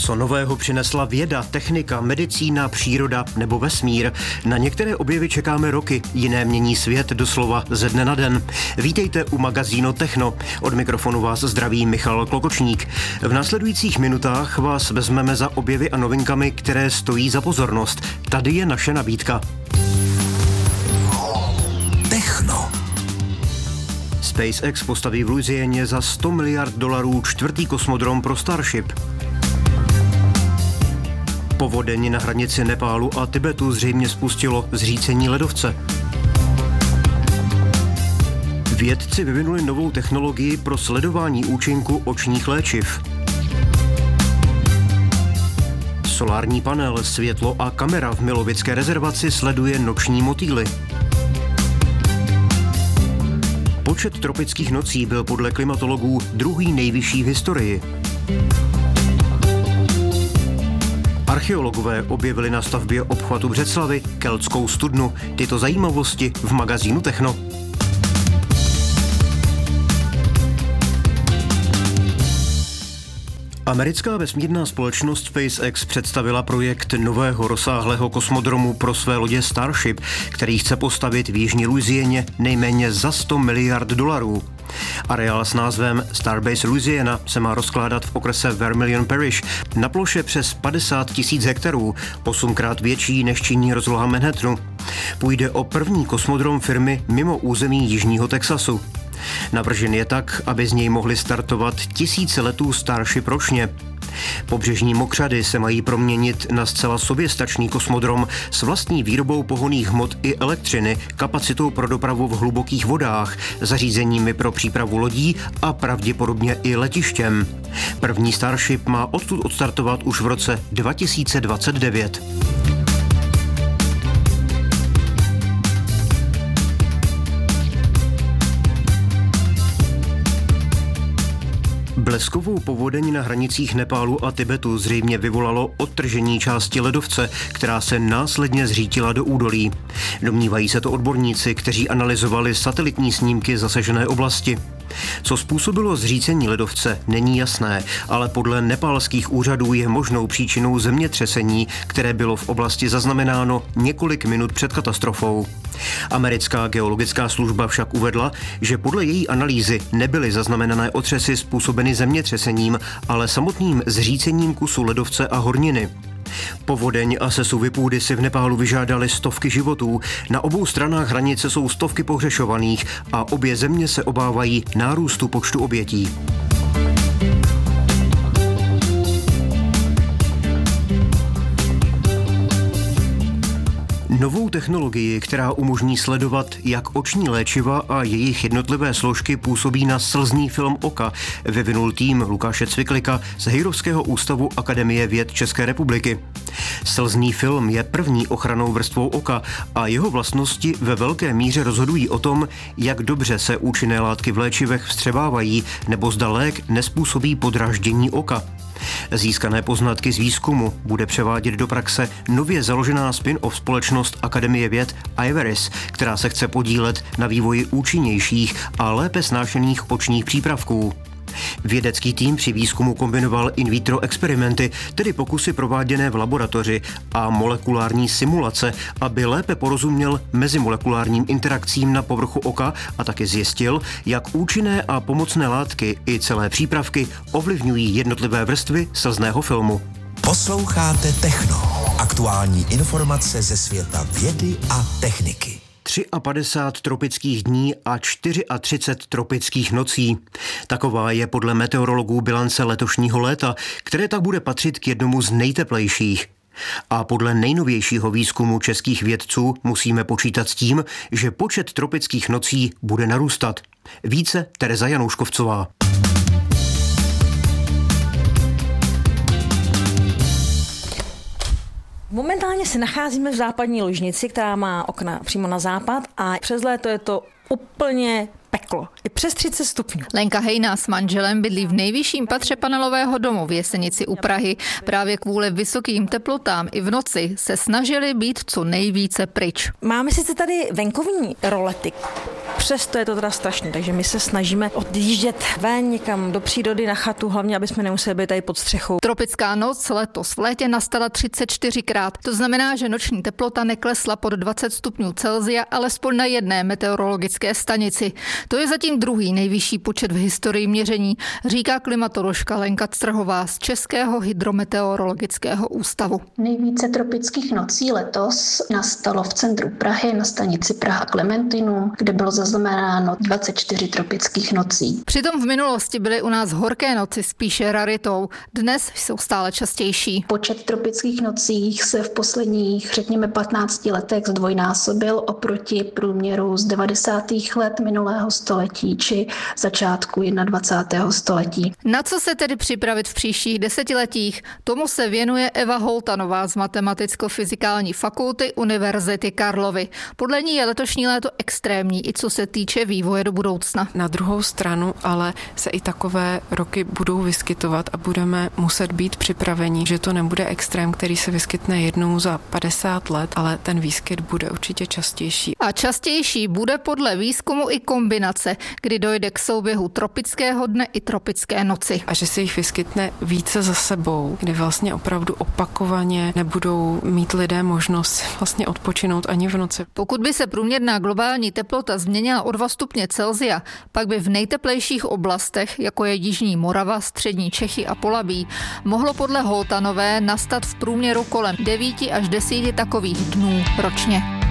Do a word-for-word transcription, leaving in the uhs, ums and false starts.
Co nového přinesla věda, technika, medicína, příroda nebo vesmír? Na některé objevy čekáme roky, jiné mění svět doslova ze dne na den. Vítejte u magazínu Techno. Od mikrofonu vás zdraví Michal Klokočník. V následujících minutách vás vezmeme za objevy a novinkami, které stojí za pozornost. Tady je naše nabídka. Techno. SpaceX postaví v Louisieně za sto miliard dolarů čtvrtý kosmodrom pro Starship. Povodeň na hranici Nepálu a Tibetu zřejmě spustilo zřícení ledovce. Vědci vyvinuli novou technologii pro sledování účinku očních léčiv. Solární panel, světlo a kamera v Milovické rezervaci sleduje noční motýly. Počet tropických nocí byl podle klimatologů druhý nejvyšší v historii. Archeologové objevili na stavbě obchvatu Břeclavi keltskou studnu. Tyto zajímavosti v magazínu Techno. Americká vesmírná společnost SpaceX představila projekt nového rozsáhlého kosmodromu pro své lodě Starship, který chce postavit v jižní Louisieně nejméně za sto miliard dolarů. Areál s názvem Starbase Louisiana se má rozkládat v okrese Vermilion Parish na ploše přes padesát tisíc hektarů, osmkrát větší než činí rozloha Manhattanu. Půjde o první kosmodrom firmy mimo území jižního Texasu. Navržen je tak, aby z něj mohly startovat tisíce letů Starship ročně. Pobřežní mokřady se mají proměnit na zcela soběstačný kosmodrom s vlastní výrobou pohonných hmot i elektřiny, kapacitou pro dopravu v hlubokých vodách, zařízeními pro přípravu lodí a pravděpodobně i letištěm. První Starship má odtud odstartovat už v roce dva tisíce dvacet devět. Bleskovou povodeň na hranicích Nepálu a Tibetu zřejmě vyvolalo odtržení části ledovce, která se následně zřítila do údolí. Domnívají se to odborníci, kteří analyzovali satelitní snímky zasažené oblasti. Co způsobilo zřícení ledovce, není jasné, ale podle nepálských úřadů je možnou příčinou zemětřesení, které bylo v oblasti zaznamenáno několik minut před katastrofou. Americká geologická služba však uvedla, že podle její analýzy nebyly zaznamenané otřesy způsobeny zemětřesením, ale samotným zřícením kusu ledovce a horniny. Povodeň a sesuvy půdy si v Nepálu vyžádaly stovky životů. Na obou stranách hranice jsou stovky pohřešovaných a obě země se obávají nárůstu počtu obětí. Novou technologii, která umožní sledovat, jak oční léčiva a jejich jednotlivé složky působí na slzný film oka, vyvinul tým Lukáše Cviklika z Hejrovského ústavu Akademie věd České republiky. Slzný film je první ochrannou vrstvou oka a jeho vlastnosti ve velké míře rozhodují o tom, jak dobře se účinné látky v léčivech vstřebávají nebo zda lék nezpůsobí podráždění oka. Získané poznatky z výzkumu bude převádět do praxe nově založená spin-off společnost Akademie věd Iveris, která se chce podílet na vývoji účinnějších a lépe snášených očních přípravků. Vědecký tým při výzkumu kombinoval in vitro experimenty, tedy pokusy prováděné v laboratoři, a molekulární simulace, aby lépe porozuměl mezimolekulárním interakcím na povrchu oka a taky zjistil, jak účinné a pomocné látky i celé přípravky ovlivňují jednotlivé vrstvy slzného filmu. Posloucháte Techno. Aktuální informace ze světa vědy a techniky. padesát tři tropických dní a třicet čtyři tropických nocí. Taková je podle meteorologů bilance letošního léta, které tak bude patřit k jednomu z nejteplejších. A podle nejnovějšího výzkumu českých vědců musíme počítat s tím, že počet tropických nocí bude narůstat. Více Tereza Janouškovcová. Momentálně se nacházíme v západní ložnici, která má okna přímo na západ a přes léto je to úplně peklo. I přes třicet stupňů. Lenka Hejná s manželem bydlí v nejvyšším patře panelového domu v Jesenici u Prahy. Právě kvůli vysokým teplotám i v noci se snažili být co nejvíce pryč. Máme sice tady venkovní rolety, přesto je to teda strašné, takže my se snažíme odjíždět ven někam do přírody na chatu, hlavně aby jsme nemuseli být tady pod střechou. Tropická noc letos v létě nastala třicet čtyřikrát. To znamená, že noční teplota neklesla pod dvacet stupňů Celsia, alespoň na jedné meteorologické stanici. To je zatím druhý nejvyšší počet v historii měření, říká klimatoložka Lenka Strhová z Českého hydrometeorologického ústavu. Nejvíce tropických nocí letos nastalo v centru Prahy na stanici Praha Klementinum, kde bylo zaznamenáno dvacet čtyři tropických nocí. Přitom v minulosti byly u nás horké noci spíše raritou. Dnes jsou stále častější. Počet tropických nocí se v posledních, řekněme, patnácti letech zdvojnásobil oproti průměru z devadesátých let minulého století či začátku dvacátého prvního století. Na co se tedy připravit v příštích desetiletích? Tomu se věnuje Eva Holtanová z Matematicko-fyzikální fakulty Univerzity Karlovy. Podle ní je letošní léto extrémní, i co se týče vývoje do budoucna. Na druhou stranu ale se i takové roky budou vyskytovat a budeme muset být připraveni, že to nebude extrém, který se vyskytne jednou za padesát let, ale ten výskyt bude určitě častější. A častější bude podle výzkumu i kombinace, kdy dojde k souběhu tropického dne i tropické noci. A že se jich vyskytne více za sebou, kdy vlastně opravdu opakovaně nebudou mít lidé možnost vlastně odpočinout ani v noci. Pokud by se průměrná globální teplota změnila o dva stupně Celsia, pak by v nejteplejších oblastech, jako je jižní Morava, střední Čechy a Polabí, mohlo podle Holtanové nastat v průměru kolem devět až deset takových dnů ročně.